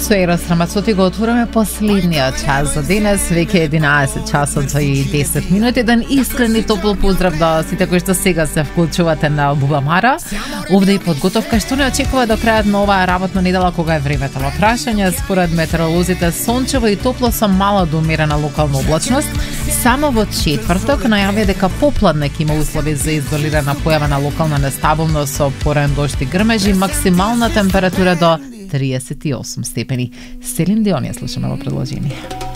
Со Еросрамацоти го отвораме последниот час за денес, веќе 11 часот и 10 минути. Еден искрен и топл поздрав до сите кои што сега се вклучувате на Бубамара. Овде и подготовка што не очекува до крајот на оваа работна недела, кога е времето во прашање. Според метеоролозите сончево и топло со мала до умерена локална облачност. Само во четврток најавија дека попладне ќе има услови за изолирана појава на локална нестабилност со порен дожд и грмежи, максимална температура до 38 степени. Селин Дионија слушаме во предложение.